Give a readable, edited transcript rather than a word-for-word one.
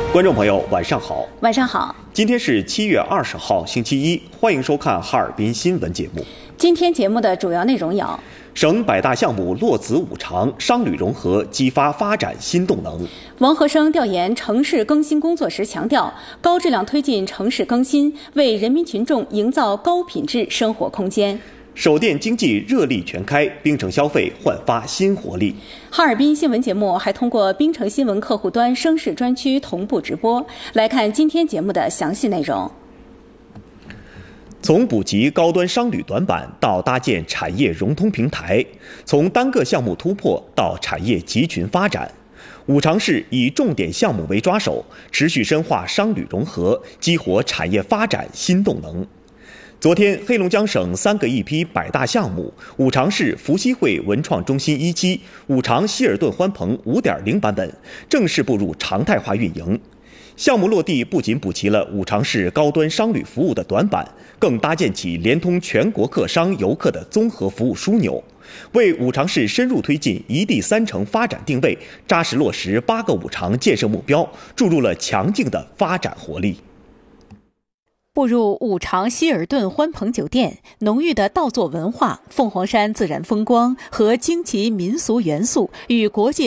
观众朋友，晚上好。 晚上好。 今天是7月20号，星期一，欢迎收看哈尔滨新闻节目。 今天节目的主要内容有： 省百大项目落子五常，商旅融合激发发展新动能。 王和生调研城市更新工作时强调，高质量推进城市更新，为人民群众营造高品质生活空间。 手电经济热力全开，冰城消费焕发新活力。 哈尔滨新闻节目还通过冰城新闻客户端声势专区同步直播。来看今天节目的详细内容。 从补齐高端商旅短板到搭建产业融通平台，从单个项目突破到产业集群发展，五常市以重点项目为抓手，持续深化商旅融合，激活产业发展新动能。昨天，黑龙江省3个一批百大项目，五常市福熙汇文创中心1期、五常希尔顿欢朋 5.0 版本正式步入常态化运营。项目落地不仅补齐了五常市高端商旅服务的短板，更搭建起连通全国客商游客的综合服务枢纽，为五常市深入推进一地三城发展定位、扎实落实8个五常建设目标注入了强劲的发展活力。 步入五常希尔顿欢朋酒店，浓郁的稻作文化、凤凰山自然风光和惊奇民俗元素与国际